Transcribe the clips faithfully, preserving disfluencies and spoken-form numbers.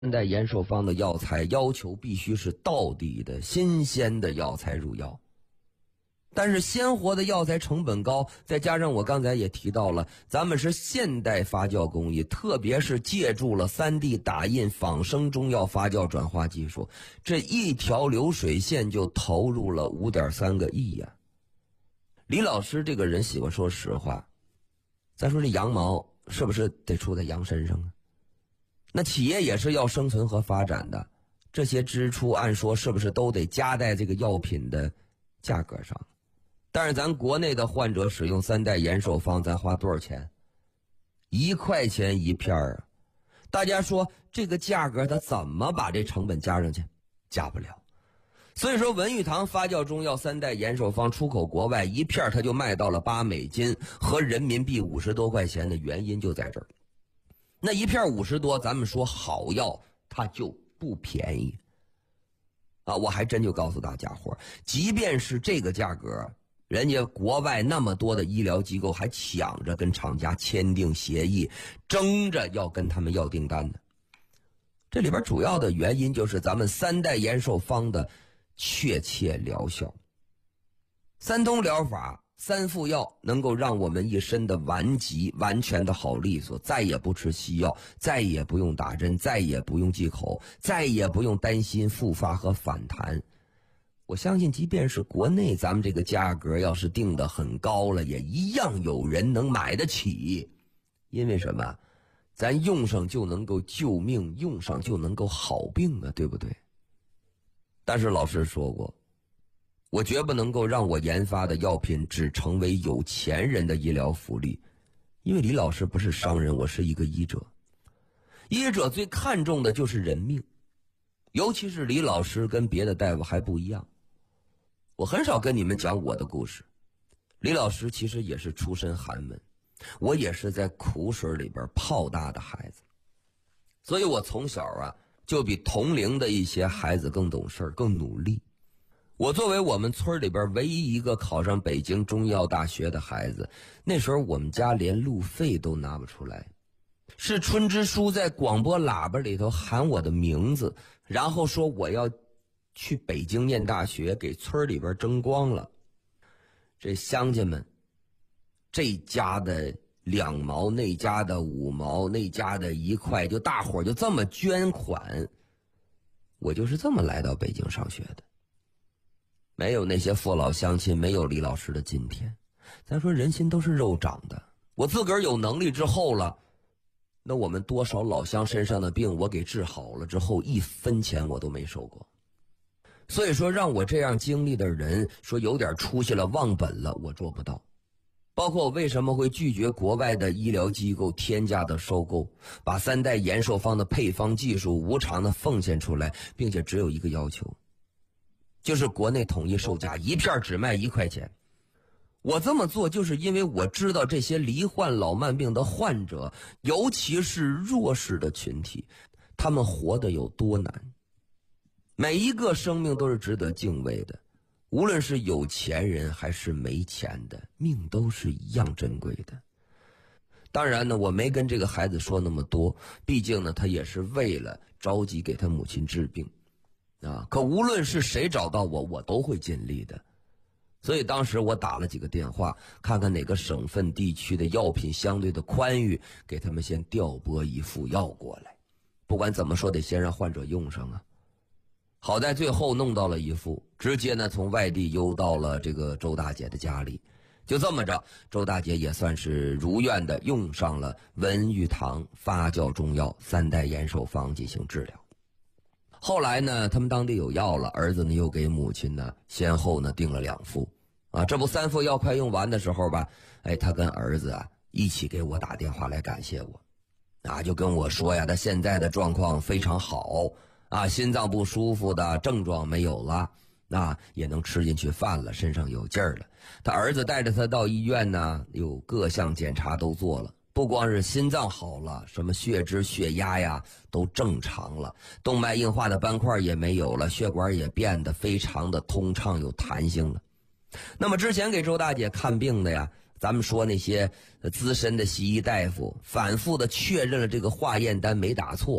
现代延寿方的药材要求必须是道地的新鲜的药材入药，但是鲜活的药材成本高，再加上我刚才也提到了，咱们是现代发酵工艺，特别是借助了 三 D 打印仿生中药发酵转化技术，这一条流水线就投入了 五点三个亿呀、啊。李老师这个人喜欢说实话，咱说这羊毛是不是得出在羊身上啊？那企业也是要生存和发展的，这些支出按说是不是都得加在这个药品的价格上？但是咱国内的患者使用三代延寿方，咱花多少钱？一块钱一片啊！大家说这个价格他怎么把这成本加上去？加不了。所以说文玉堂发酵中药三代延寿方出口国外，一片它就卖到了八美金和人民币五十多块钱的原因就在这儿。那一片五十多，咱们说好药它就不便宜啊！我还真就告诉大家伙，即便是这个价格，人家国外那么多的医疗机构还抢着跟厂家签订协议，争着要跟他们要订单呢。这里边主要的原因就是咱们三代延寿方的确切疗效。三通疗法三副药能够让我们一身的顽疾完全的好利索，再也不吃西药，再也不用打针，再也不用忌口，再也不用担心复发和反弹。我相信即便是国内咱们这个价格要是定得很高了，也一样有人能买得起。因为什么？咱用上就能够救命，用上就能够好病啊，对不对？但是老师说过，我绝不能够让我研发的药品只成为有钱人的医疗福利，因为李老师不是商人，我是一个医者。医者最看重的就是人命，尤其是李老师跟别的大夫还不一样。我很少跟你们讲我的故事，李老师其实也是出身寒门，我也是在苦水里边泡大的孩子，所以我从小啊就比同龄的一些孩子更懂事更努力。我作为我们村里边唯一一个考上北京中医药大学的孩子，那时候我们家连路费都拿不出来，是春之书在广播喇叭里头喊我的名字，然后说我要去北京念大学，给村里边争光了。这乡亲们这家的两毛，那家的五毛，那家的一块，就大伙就这么捐款，我就是这么来到北京上学的。没有那些父老乡亲，没有李老师的今天。咱说人心都是肉长的，我自个儿有能力之后了，那我们多少老乡身上的病我给治好了之后，一分钱我都没收过。所以说让我这样经历的人说有点出息了，忘本了，我做不到。包括我为什么会拒绝国外的医疗机构天价的收购，把三代延寿方的配方技术无偿的奉献出来，并且只有一个要求，就是国内统一售价，一片只卖一块钱。我这么做就是因为我知道这些罹患老慢病的患者，尤其是弱势的群体，他们活得有多难。每一个生命都是值得敬畏的，无论是有钱人还是没钱的，命都是一样珍贵的。当然呢，我没跟这个孩子说那么多，毕竟呢他也是为了着急给他母亲治病啊。可无论是谁找到我，我都会尽力的。所以当时我打了几个电话，看看哪个省份地区的药品相对的宽裕，给他们先调拨一副药过来。不管怎么说得先让患者用上啊。好在最后弄到了一副，直接呢从外地邮到了这个周大姐的家里。就这么着，周大姐也算是如愿的用上了文玉堂发酵中药三代延寿方进行治疗。后来呢他们当地有药了，儿子呢又给母亲呢先后呢订了两副啊。这不三副药快用完的时候吧，哎，他跟儿子啊一起给我打电话来感谢我啊，就跟我说呀，他现在的状况非常好啊，心脏不舒服的症状没有了，啊，也能吃进去饭了，身上有劲儿了。他儿子带着他到医院呢，有各项检查都做了，不光是心脏好了，什么血脂血压呀都正常了，动脉硬化的斑块也没有了，血管也变得非常的通畅有弹性了。那么之前给周大姐看病的呀，咱们说那些资深的西医大夫反复的确认了这个化验单没打错，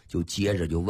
就接着就问。